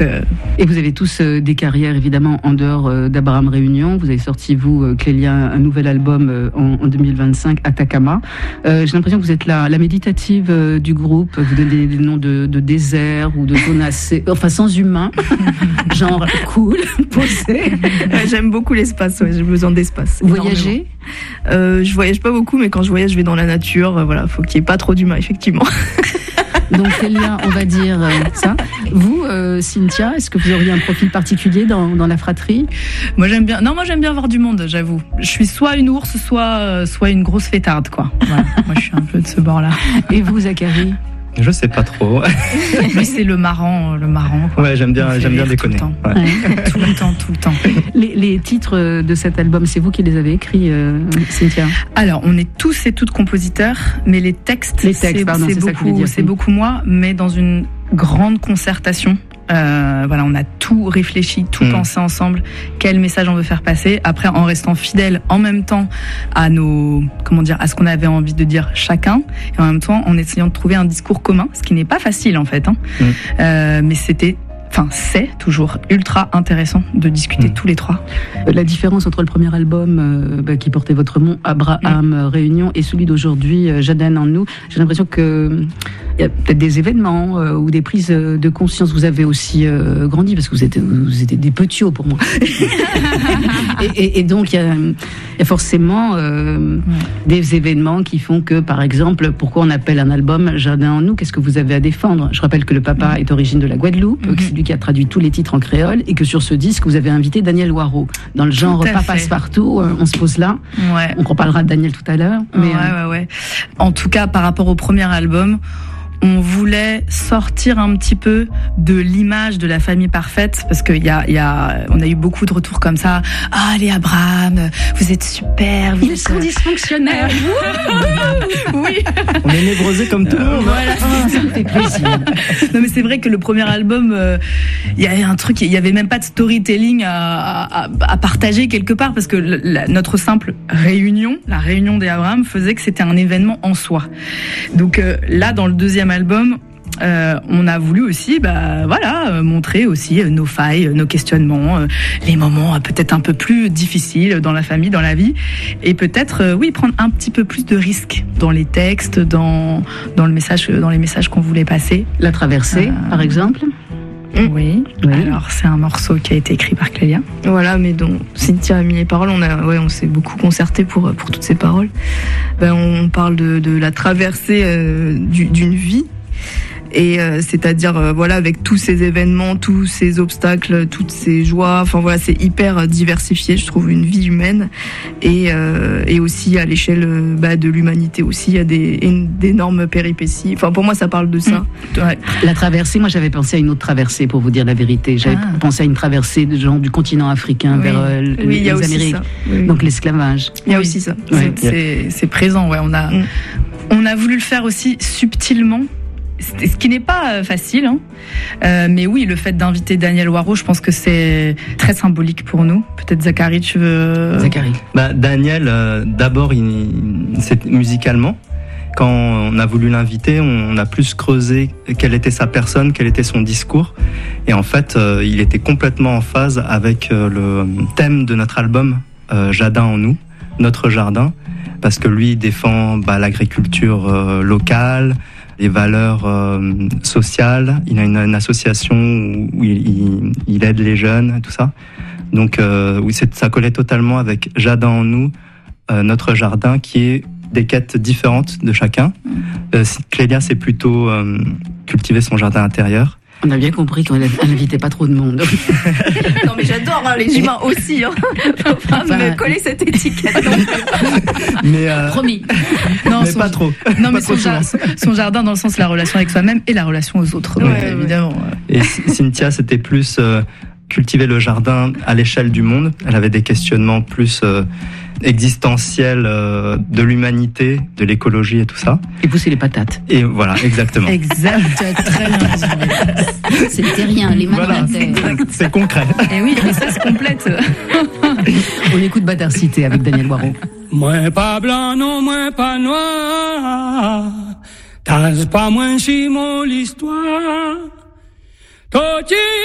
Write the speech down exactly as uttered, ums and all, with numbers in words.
Euh... Et vous avez tous euh, des carrières évidemment en dehors euh, d'Abraham Réunion. Vous avez sorti vous, euh, Clélia, un nouvel album euh, en, en deux mille vingt-cinq, Atacama. Euh, j'ai l'impression que vous êtes la, la méditative euh, du groupe. Vous donnez des noms de, de désert ou de zones assez, enfin sans humain, genre cool, posé. Ouais, j'aime beaucoup l'espace. Ouais, j'ai besoin d'espace. Vous voyagez? euh, Je voyage pas beaucoup, mais quand je voyage, je vais dans la nature. Euh, voilà, faut qu'il y ait pas trop d'humain, effectivement. Donc Clélia, on va dire euh, ça. Vous, euh, Cynthia, est-ce que vous auriez un profil particulier dans, dans la fratrie? Moi j'aime bien. Non, moi j'aime bien voir du monde, j'avoue. Je suis soit une ours, soit euh, soit une grosse fêtarde, quoi. Voilà. Moi je suis un peu de ce bord-là. Et vous, Zachary? Je sais pas trop. Lui, c'est le marrant, le marrant. Quoi. Ouais, j'aime bien, j'aime bien déconner. Tout le temps, ouais. Ouais. tout le temps, tout le temps. Les, les titres de cet album, c'est vous qui les avez écrits, euh, Cynthia? Alors, on est tous et toutes compositeurs, mais les textes, les textes, c'est, pardon, c'est, c'est beaucoup, ça que dire, c'est beaucoup moi, mais dans une grande concertation. Euh, voilà, on a tout réfléchi, tout mmh. pensé ensemble. Quel message on veut faire passer. Après, en restant fidèle en même temps à nos, comment dire, à ce qu'on avait envie de dire chacun, et en même temps en essayant de trouver un discours commun, ce qui n'est pas facile en fait. Hein. Mmh. Euh, mais c'était Enfin, c'est toujours ultra intéressant de discuter mmh. tous les trois. La différence entre le premier album euh, bah, qui portait votre nom, Abraham mmh. Réunion, et celui d'aujourd'hui, euh, Jadin en nous, j'ai l'impression que il y a peut-être des événements euh, ou des prises de conscience. Vous avez aussi euh, grandi parce que vous êtes vous étiez des petits pour moi. et, et, et donc il y a, il y a forcément euh, mmh. des événements qui font que, par exemple, pourquoi on appelle un album Jardin en nous? Qu'est-ce que vous avez à défendre? Je rappelle que le papa mmh. est origine de la Guadeloupe, mmh. que c'est lui qui a traduit tous les titres en créole, et que sur ce disque vous avez invité Daniel Loireau dans le genre pas passe-partout. Euh, on se pose là. Ouais. On reparlera de Daniel tout à l'heure. Mais ouais, euh... ouais, ouais. En tout cas, par rapport au premier album, on voulait sortir un petit peu de l'image de la famille parfaite, parce qu'il y a, il y a, on a eu beaucoup de retours comme ça. Ah, les Abraham, vous êtes super. Vous Ils êtes... sont dysfonctionnels. Oui. On est névrosés comme tout le monde. Voilà, oh, ça me fait plaisir. Non, mais c'est vrai que le premier album, euh, il y avait un truc, il y avait même pas de storytelling à, à, à partager quelque part, parce que la, notre simple réunion, la réunion des Abraham, faisait que c'était un événement en soi. Donc euh, là, dans le deuxième album, euh, on a voulu aussi, bah voilà, euh, montrer aussi euh, nos failles, euh, nos questionnements, euh, les moments euh, peut-être un peu plus difficiles dans la famille, dans la vie, et peut-être, euh, oui, prendre un petit peu plus de risques dans les textes, dans dans le message, dans les messages qu'on voulait passer. La traversée, euh... par exemple. Oui. oui. Alors c'est un morceau qui a été écrit par Clélia. Voilà, mais dont Cynthia a mis les paroles. On a, ouais, on s'est beaucoup concerté pour pour toutes ces paroles. Ben, on parle de de la traversée euh, du, d'une vie. Et euh, c'est-à-dire euh, voilà, avec tous ces événements, tous ces obstacles, toutes ces joies, enfin voilà, c'est hyper diversifié, je trouve, une vie humaine, et euh, et aussi à l'échelle euh, bah, de l'humanité aussi, il y a des d'énormes péripéties. Enfin pour moi ça parle de ça. Mmh. Ouais. La traversée, moi j'avais pensé à une autre traversée, pour vous dire la vérité. J'avais ah. pensé à une traversée de genre du continent africain oui. vers euh, oui, les Amériques, oui. donc l'esclavage. Il y a oui. aussi ça. Ouais. C'est, c'est c'est présent, ouais. On a mmh. on a voulu le faire aussi subtilement. Ce qui n'est pas facile, hein. euh, mais oui, le fait d'inviter Daniel Loireau, je pense que c'est très symbolique pour nous. Peut-être Zachary, tu veux... Zachary. Bah, Daniel, euh, d'abord, il, c'est musicalement. Quand on a voulu l'inviter, on a plus creusé quelle était sa personne, quel était son discours. Et en fait, euh, il était complètement en phase avec euh, le thème de notre album, euh, Jardin en nous, notre jardin, parce que lui, il défend bah, l'agriculture euh, locale, les valeurs euh, sociales. Il a une, une association où il, il, il aide les jeunes, tout ça. Donc euh, oui, c'est, ça collait totalement avec Jardin en nous, euh, notre jardin, qui est des quêtes différentes de chacun. Euh, Clélia, c'est plutôt euh, cultiver son jardin intérieur. On a bien compris qu'on n'invitait pas trop de monde. Non mais j'adore hein, les humains aussi. Hein. Faut pas enfin, me coller cette étiquette. mais euh, promis. Non, mais son, pas trop. Non pas mais trop son, jar, son jardin dans le sens de la relation avec soi-même et la relation aux autres. Ouais, donc, ouais, évidemment. Ouais. Et Cynthia, c'était plus euh, cultiver le jardin à l'échelle du monde. Elle avait des questionnements plus euh, existentiels euh, de l'humanité, de l'écologie et tout ça. Et pousser les patates. Et voilà, exactement. Exact, très bien. C'était rien, les mains voilà, dans la terre. C'est, c'est concret. Et oui, mais ça se complète. On écoute Bâtard Cité avec Daniel Loireau. Moins pas blanc, non, moins pas noir. T'as pas moins chi mon l'histoire.